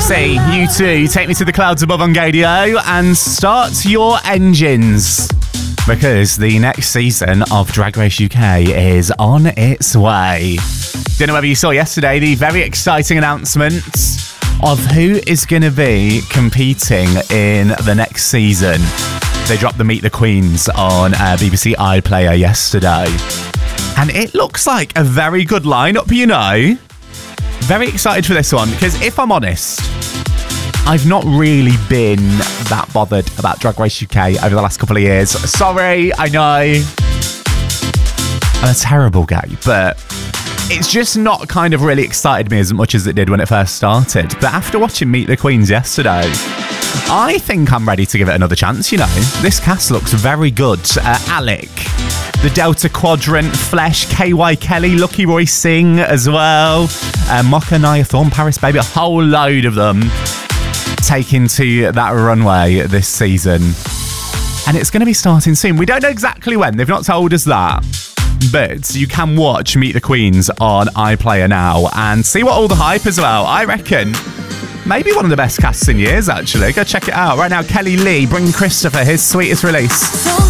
BBC, U2, Take Me to the Clouds Above on Gadio, and start your engines, because the next season of Drag Race UK is on its way. Don't know whether you saw yesterday the very exciting announcement of who is going to be competing in the next season. They dropped the Meet the Queens on BBC iPlayer yesterday. And it looks like a very good lineup, you know. Very excited for this one, because if I'm honest, I've not really been that bothered about Drag Race UK over the last couple of years. Sorry, I know. I'm a terrible guy, but it's just not kind of really excited me as much as it did when it first started. But after watching Meet the Queens yesterday, I think I'm ready to give it another chance, you know. This cast looks very good. Alec, the Delta Quadrant, Flesh, KY Kelly, Lucky Roy Singh as well, Mocha, Nia Thorne, Paris Baby, a whole load of them taking to that runway this season. And it's going to be starting soon. We don't know exactly when. They've not told us that. But you can watch Meet the Queens on iPlayer now and see what all the hype is about. I reckon maybe one of the best casts in years, actually. Go check it out. Right now, Kelly Lee bringing Christopher his sweetest release.